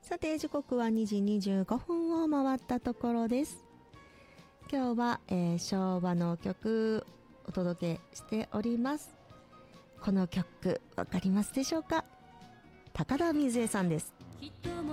さて時刻は2時25分を回ったところです。今日は、昭和の曲お届けしております。この曲わかりますでしょうか？高田水江さんです。